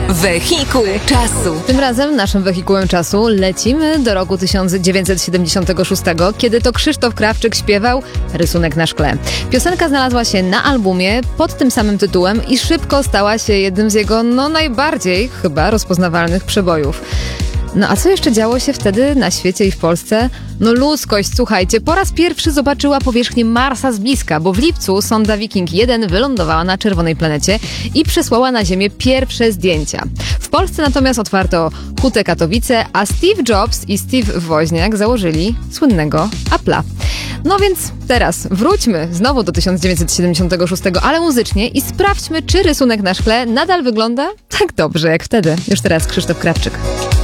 Wehikuł czasu. Tym razem naszym wehikułem czasu lecimy do roku 1976, kiedy to Krzysztof Krawczyk śpiewał Rysunek na szkle. Piosenka znalazła się na albumie pod tym samym tytułem i szybko stała się jednym z jego najbardziej chyba rozpoznawalnych przebojów. A co jeszcze działo się wtedy na świecie i w Polsce? Ludzkość, słuchajcie, po raz pierwszy zobaczyła powierzchnię Marsa z bliska, bo w lipcu sonda Viking 1 wylądowała na czerwonej planecie i przesłała na Ziemię pierwsze zdjęcia. W Polsce natomiast otwarto Hutę Katowice, a Steve Jobs i Steve Woźniak założyli słynnego Apple'a. Więc teraz wróćmy znowu do 1976, ale muzycznie i sprawdźmy, czy rysunek na szkle nadal wygląda tak dobrze jak wtedy. Już teraz Krzysztof Krawczyk.